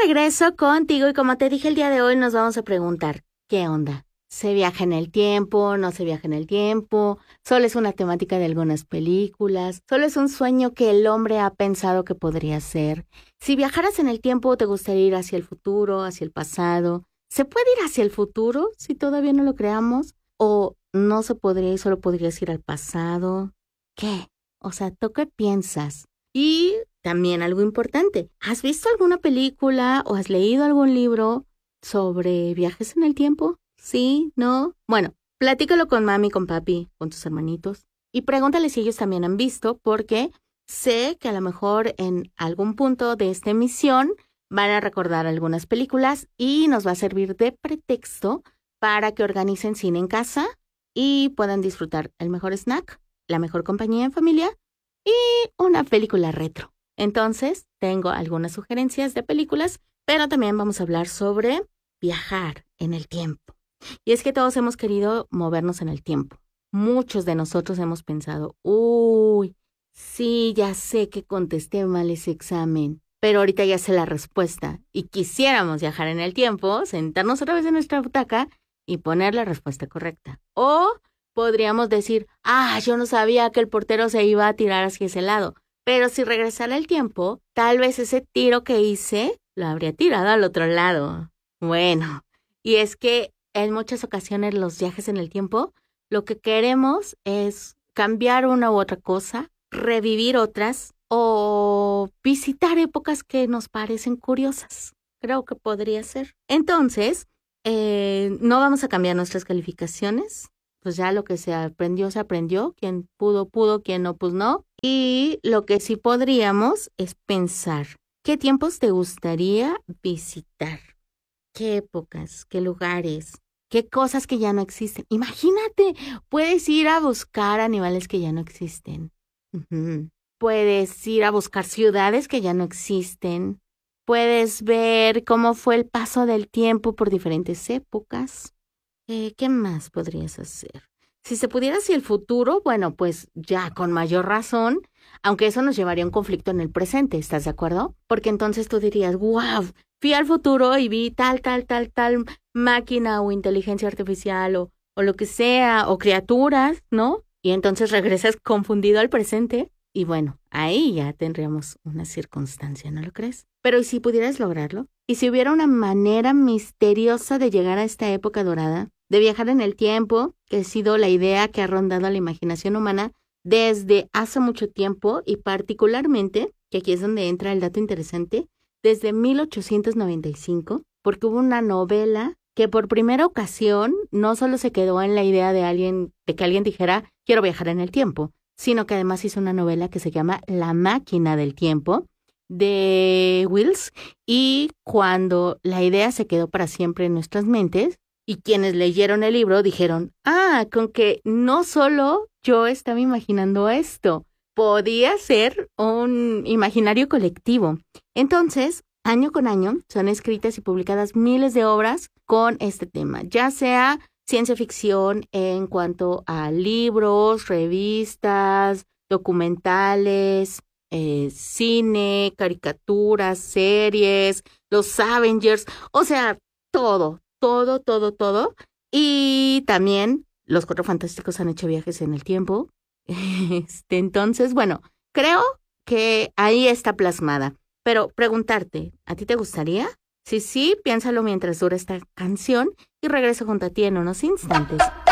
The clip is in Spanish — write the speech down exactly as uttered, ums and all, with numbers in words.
regreso contigo y como te dije el día de hoy nos vamos a preguntar, ¿qué onda? ¿Se viaja en el tiempo? ¿No se viaja en el tiempo? ¿Solo es una temática de algunas películas? ¿Solo es un sueño que el hombre ha pensado que podría ser? Si viajaras en el tiempo, ¿te gustaría ir hacia el futuro, hacia el pasado? ¿Se puede ir hacia el futuro si todavía no lo creamos? ¿O no se podría y solo podrías ir al pasado? ¿Qué? O sea, ¿tú qué piensas? Y también algo importante, ¿has visto alguna película o has leído algún libro sobre viajes en el tiempo? ¿Sí? ¿No? Bueno, platícalo con mami, con papi, con tus hermanitos y pregúntale si ellos también han visto, porque sé que a lo mejor en algún punto de esta emisión van a recordar algunas películas y nos va a servir de pretexto para que organicen cine en casa y puedan disfrutar el mejor snack, la mejor compañía en familia y una película retro. Entonces, tengo algunas sugerencias de películas, pero también vamos a hablar sobre viajar en el tiempo. Y es que todos hemos querido movernos en el tiempo. Muchos de nosotros hemos pensado, uy, sí, ya sé que contesté mal ese examen, pero ahorita ya sé la respuesta. Y quisiéramos viajar en el tiempo, sentarnos otra vez en nuestra butaca y poner la respuesta correcta. O podríamos decir, ah, yo no sabía que el portero se iba a tirar hacia ese lado. Pero si regresara el tiempo, tal vez ese tiro que hice lo habría tirado al otro lado. Bueno, y es que en muchas ocasiones los viajes en el tiempo, lo que queremos es cambiar una u otra cosa, revivir otras o visitar épocas que nos parecen curiosas. Creo que podría ser. Entonces, eh, no vamos a cambiar nuestras calificaciones. Pues ya lo que se aprendió, se aprendió. Quien pudo, pudo. Quien no, pues no. Y lo que sí podríamos es pensar, ¿qué tiempos te gustaría visitar? ¿Qué épocas? ¿Qué lugares? ¿Qué cosas que ya no existen? Imagínate, puedes ir a buscar animales que ya no existen. Uh-huh. Puedes ir a buscar ciudades que ya no existen. Puedes ver cómo fue el paso del tiempo por diferentes épocas. Eh, ¿Qué más podrías hacer? Si se pudiera hacia el futuro, bueno, pues ya con mayor razón, aunque eso nos llevaría a un conflicto en el presente, ¿estás de acuerdo? Porque entonces tú dirías, wow, fui al futuro y vi tal, tal, tal, tal máquina o inteligencia artificial o, o lo que sea, o criaturas, ¿no? Y entonces regresas confundido al presente y bueno, ahí ya tendríamos una circunstancia, ¿no lo crees? Pero ¿y si pudieras lograrlo? ¿Y si hubiera una manera misteriosa de llegar a esta época dorada? De viajar en el tiempo, que ha sido la idea que ha rondado a la imaginación humana desde hace mucho tiempo y particularmente, que aquí es donde entra el dato interesante, desde mil ochocientos noventa y cinco, porque hubo una novela que por primera ocasión no solo se quedó en la idea de alguien, de que alguien dijera, quiero viajar en el tiempo, sino que además hizo una novela que se llama La máquina del tiempo, de Wells, y cuando la idea se quedó para siempre en nuestras mentes, y quienes leyeron el libro dijeron, ah, con que no solo yo estaba imaginando esto, podía ser un imaginario colectivo. Entonces, año con año, son escritas y publicadas miles de obras con este tema, ya sea ciencia ficción en cuanto a libros, revistas, documentales, eh, cine, caricaturas, series, los Avengers, o sea, todo. Todo, todo, todo. Y también los Cuatro Fantásticos han hecho viajes en el tiempo. Este, entonces, bueno, creo que ahí está plasmada. Pero preguntarte, ¿a ti te gustaría? Si sí, piénsalo mientras dura esta canción y regreso junto a ti en unos instantes.